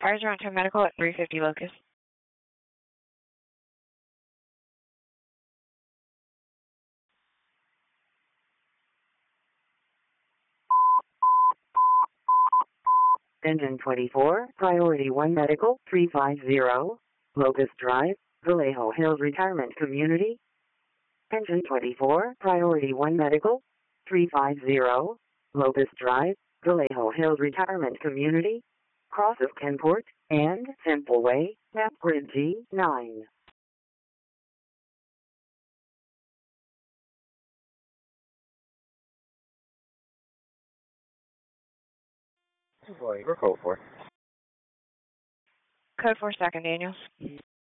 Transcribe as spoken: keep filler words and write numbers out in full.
Fires around ten medical at three fifty Locust. Engine twenty-four, Priority one Medical, three five zero, Locust Drive, Vallejo Hills Retirement Community. Engine twenty-four, Priority one Medical, three five zero, Locust Drive, Vallejo Hills Retirement Community, cross of Kenport, and Simple Way, map grid G nine. Boy, we're code four. Code four second, Daniels.